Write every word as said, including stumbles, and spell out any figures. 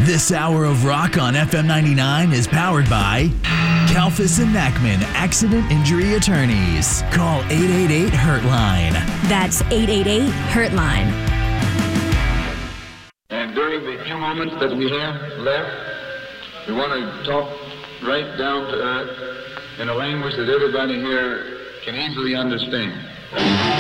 This hour of rock on F M ninety-nine is powered by Kalfas and Nachman Accident Injury Attorneys. Call eight eight eight hurt line. That's eight eight eight hurt line. And during the few moments that we have left, we want to talk right down to earth in a language that everybody here can easily understand.